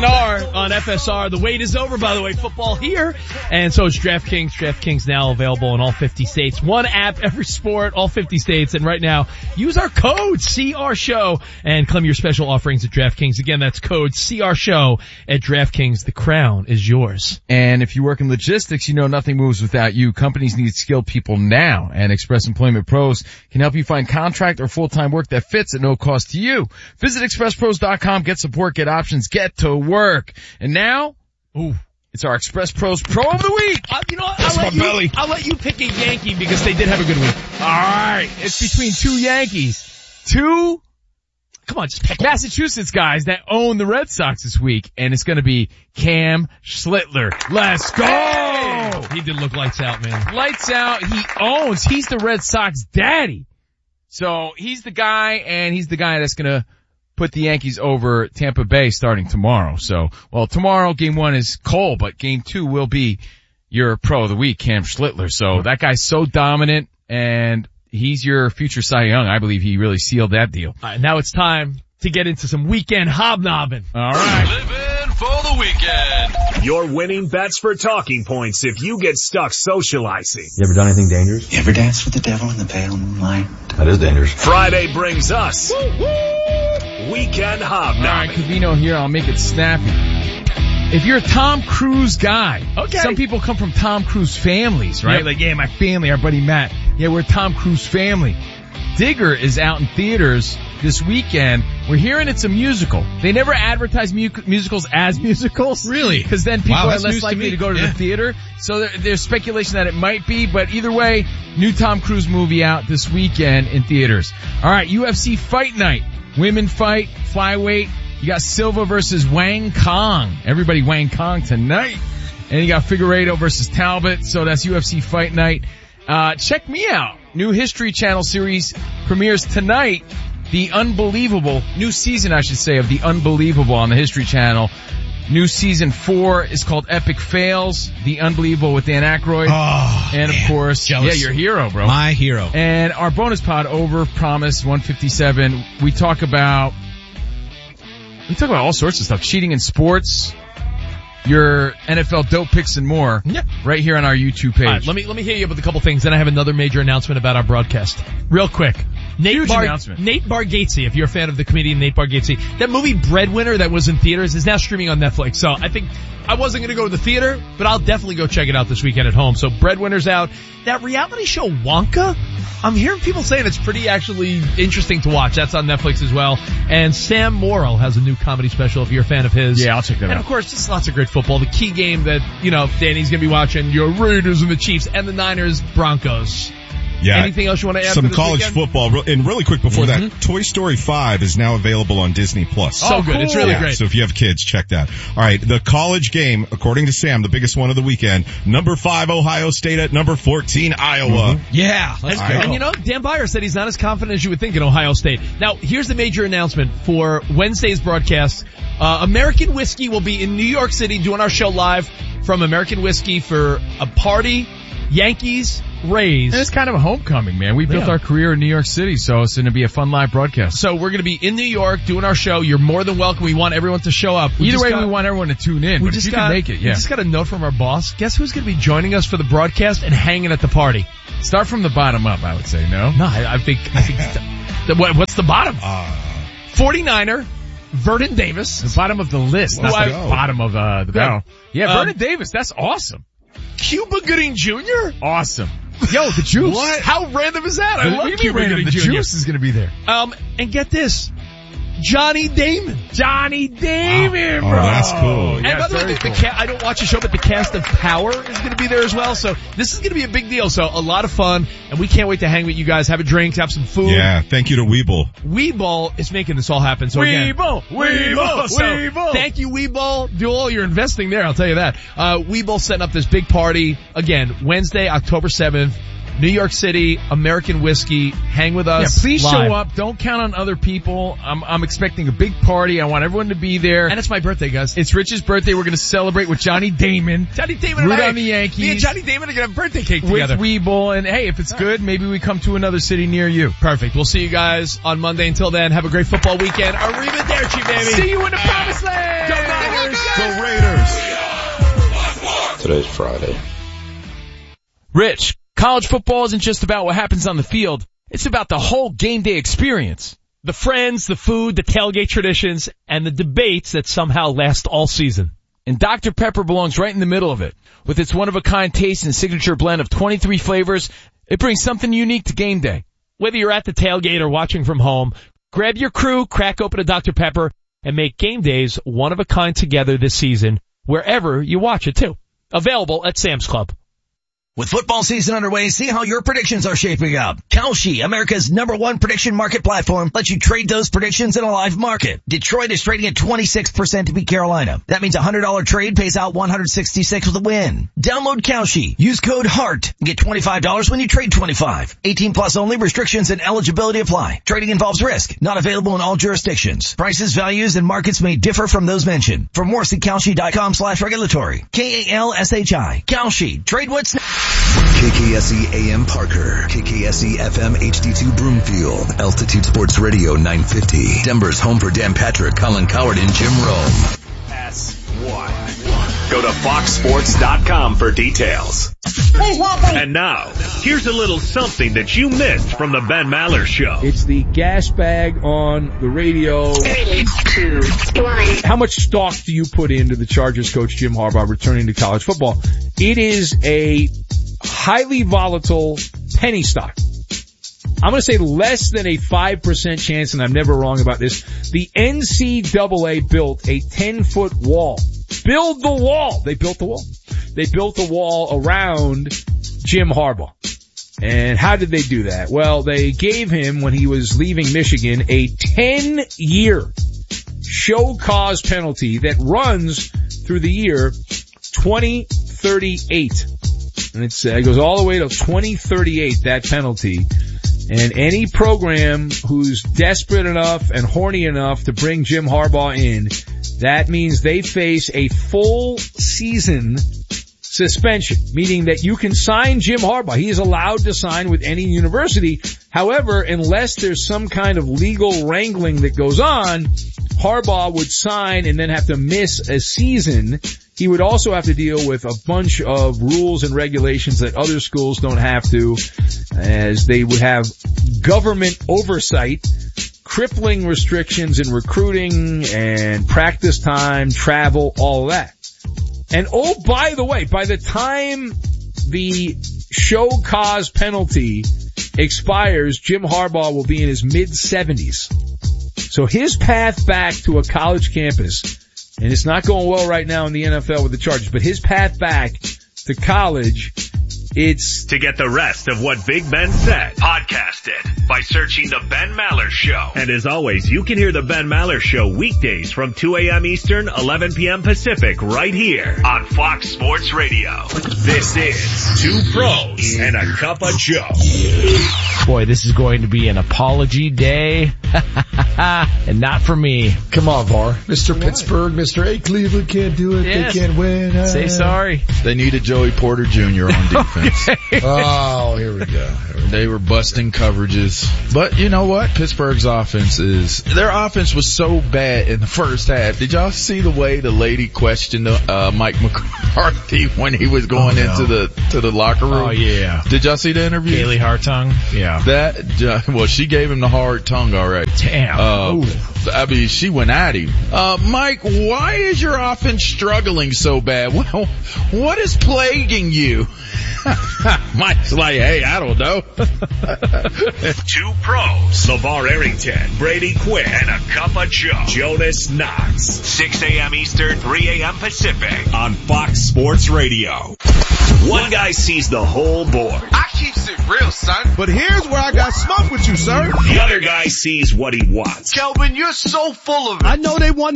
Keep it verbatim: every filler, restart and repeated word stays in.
and R on F S R. The wait is over, by the way. Football here. And so is DraftKings. DraftKings now available in all fifty states. One app, every sport, all fifty states. And right now, use our code C R Show and claim your special offerings at DraftKings. Again, that's code C R Show at DraftKings. The crown is yours. And if you work in logistics, you know nothing moves without you. Companies need skilled people now, and Express Employment Pros can help you find contract or full-time work that fits at no cost to you. Visit express pros dot com, get support, get options, get to work. And now, ooh, it's our Express Pros Pro of the Week. Uh, you know what? I'll let you, belly. I'll let you pick a Yankee because they did have a good week. All right. It's between two Yankees. Two, come on, just pick Massachusetts guys that own the Red Sox this week. And it's going to be Cam Schlittler. Let's go. Hey, he did look lights out, man. Lights out. He owns. He's the Red Sox daddy. So he's the guy, and he's the guy that's going to put the Yankees over Tampa Bay starting tomorrow. So, well, tomorrow game one is Cole, but game two will be your pro of the week, Cam Schlittler. So that guy's so dominant, and he's your future Cy Young. I believe he really sealed that deal. All right, now it's time to get into some weekend hobnobbing. All right. Living for the weekend. Your winning bets for talking points if you get stuck socializing. You ever done anything dangerous? You ever danced with the devil in the pale moonlight? That is dangerous. Friday brings us Weekend Hobnobbing. All right, Covino here. I'll make it snappy. If you're a Tom Cruise guy, okay. Some people come from Tom Cruise families, right? Yep. Like, yeah, my family, our buddy Matt. Yeah, we're a Tom Cruise family. Digger is out in theaters this weekend. We're hearing it's a musical. They never advertise mu- musicals as musicals. Really? Because then people wow, are less likely to, to go to yeah. the theater. So there, there's speculation that it might be, but either way, new Tom Cruise movie out this weekend in theaters. All right, U F C Fight Night. Women fight, flyweight. You got Silva versus Wang Kong. Everybody Wang Kong tonight. And you got Figueiredo versus Talbot. So that's U F C Fight Night. Uh, check me out. New History Channel series premieres tonight. The Unbelievable, new season I should say, of The Unbelievable on the History Channel. New season four is called Epic Fails. The Unbelievable with Dan Aykroyd. Oh, and of man. course, Jealous. yeah, your hero, bro. My hero. And our bonus pod over, Promise one fifty-seven. We talk about, we talk about all sorts of stuff. Cheating in sports, your N F L dope picks and more. Yep. Right here on our YouTube page. All right, let me, let me hit you up with a couple things. Then I have another major announcement about our broadcast. Real quick. Nate Huge Bar- announcement. Nate Bargatze, if you're a fan of the comedian Nate Bargatze, that movie Breadwinner that was in theaters is now streaming on Netflix. So I think I wasn't going to go to the theater, but I'll definitely go check it out this weekend at home. So Breadwinner's out. That reality show Wonka, I'm hearing people saying it's pretty actually interesting to watch. That's on Netflix as well. And Sam Morrill has a new comedy special if you're a fan of his. Yeah, I'll check that and out. And of course, just lots of great football. The key game that, you know, Danny's going to be watching, your Raiders and the Chiefs and the Niners Broncos. Yeah. Anything else you want to add? Some for this college weekend? football. And really quick before mm-hmm. that, Toy Story five is now available on Disney Plus. So oh, good. cool. It's really yeah, great. So if you have kids, check that. All right. The college game, according to Sam, the biggest one of the weekend. Number five, Ohio State at number fourteen, Iowa. Mm-hmm. Yeah. Let's go. And you know, Dan Byer said he's not as confident as you would think in Ohio State. Now, here's the major announcement for Wednesday's broadcast. Uh, American Whiskey will be in New York City doing our show live from American Whiskey for a party. Yankees, Rays. And it's kind of a homecoming, man. We built yeah. our career in New York City, so it's going to be a fun live broadcast. So we're going to be in New York doing our show. You're more than welcome. We want everyone to show up. We Either way, got, we want everyone to tune in. We but just if you got, can make it, yeah. We just got a note from our boss. Guess who's going to be joining us for the broadcast and hanging at the party? Start from the bottom up, I would say, no? No, I, I think, I think, the, what, what's the bottom? Uh, forty-niner, Vernon Davis. The bottom of the list, not the bottom of uh, the barrel. Yeah, Um, Vernon Davis, that's awesome. Cuba Gooding Junior? Awesome. Yo, the juice. What? How random is that? I What love do you Cuba mean random? Gooding The Junior juice is going to be there. Um, and get this. Johnny Damon. Johnny Damon, wow. bro. Oh, that's cool. And Yeah, by the way, very the, cool. the ca- I don't watch the show, but the cast of Power is going to be there as well. So this is going to be a big deal. So a lot of fun, and we can't wait to hang with you guys, have a drink, have some food. yeah. Thank you to Weeble. Weeball is making this all happen. So again, Weeble, Weeble, So, Weeble. thank you, Weeball. Do all your investing there, I'll tell you that. Uh, Weeball setting up this big party again, Wednesday, October seventh. New York City, American Whiskey. Hang with us. Yeah, please live. show up. Don't count on other people. I'm, I'm expecting a big party. I want everyone to be there. And it's my birthday, guys. It's Rich's birthday. We're going to celebrate with Johnny Damon. Johnny Damon Root and I, on the Yankees. Me and Johnny Damon are going to have birthday cake with together. Weeble. And hey, if it's good, maybe we come to another city near you. Perfect. We'll see you guys on Monday. Until then, have a great football weekend. Arrivederci, baby. See you in the promised land. Go Niners. Today's Friday. Rich, college football isn't just about what happens on the field. It's about the whole game day experience. The friends, the food, the tailgate traditions, and the debates that somehow last all season. And Doctor Pepper belongs right in the middle of it. With its one-of-a-kind taste and signature blend of twenty-three flavors, it brings something unique to game day. Whether you're at the tailgate or watching from home, grab your crew, crack open a Doctor Pepper, and make game days one-of-a-kind together this season, wherever you watch it too. Available at Sam's Club. With football season underway, see how your predictions are shaping up. Kalshi, America's number one prediction market platform, lets you trade those predictions in a live market. Detroit is trading at twenty-six percent to beat Carolina. That means a one hundred dollars trade pays out one hundred sixty-six with a win. Download Kalshi. Use code HEART and get twenty-five dollars when you trade twenty-five. eighteen plus only. Restrictions and eligibility apply. Trading involves risk. Not available in all jurisdictions. Prices, values, and markets may differ from those mentioned. For more, see Kalshi.com slash regulatory. K A L S H I. Kalshi. Trade what's K K S E A M Parker, K K S E F M H D two Broomfield, Altitude Sports Radio nine fifty, Denver's home for Dan Patrick, Colin Coward, and Jim Rome. S one. Go to fox sports dot com for details. And now, here's a little something that you missed from the Ben Maller Show. It's the gas bag on the radio. Three, two, one. How much stock do you put into the Chargers coach Jim Harbaugh returning to college football? It is a highly volatile penny stock. I'm going to say less than a five percent chance, and I'm never wrong about this. The N C double A built a ten-foot wall. Build the wall. They built the wall. They built the wall around Jim Harbaugh. And how did they do that? Well, they gave him, when he was leaving Michigan, a ten-year show cause penalty that runs through the year twenty thirty-eight. And it's, uh, it goes all the way to twenty thirty-eight, that penalty. And any program who's desperate enough and horny enough to bring Jim Harbaugh in, that means they face a full season suspension, meaning that you can sign Jim Harbaugh. He is allowed to sign with any university. However, unless there's some kind of legal wrangling that goes on, Harbaugh would sign and then have to miss a season. He would also have to deal with a bunch of rules and regulations that other schools don't have to, as they would have government oversight, crippling restrictions in recruiting and practice time, travel, all of that. And oh, by the way, by the time the show cause penalty expires, Jim Harbaugh will be in his mid seventies. So his path back to a college campus, and it's not going well right now in the N F L with the Chargers, but his path back to college, it's... To get the rest of what Big Ben said, podcast it by searching The Ben Maller Show. And as always, you can hear The Ben Maller Show weekdays from two a.m. Eastern, eleven p.m. Pacific, right here on Fox Sports Radio. This is Two Pros and a Cup of Joe. Boy, this is going to be an apology day. And not for me. Come on, V A R. Mister Pittsburgh, Mister A. Cleveland can't do it. Yes. They can't win. Uh, Say sorry. They needed Joey Porter Junior on defense. Okay. Oh, here we go. Here we go. They were busting coverages. But you know what? Pittsburgh's offense is, their offense was so bad in the first half. Did y'all see the way the lady questioned uh, Mike McCarthy when he was going oh, no. into the, to the locker room? Oh yeah. Did y'all see the interview? Kaylee Hartung? Yeah. That, uh, well, she gave him the hard tongue already. Damn. Uh, I mean, she went at him. Uh, Mike, why is your offense struggling so bad? Well, what is plaguing you? Mike's like, hey, I don't know. Two Pros, LeVar Arrington, Brady Quinn, and a Cup of Joe, Jonas Knox. six a.m. Eastern, three a.m. Pacific on Fox Sports Radio. One guy sees the whole board. I keeps it real, son. But here's where I got smoke with you, sir. The other guy sees what he wants. Kelvin, you're so full of it. I know they want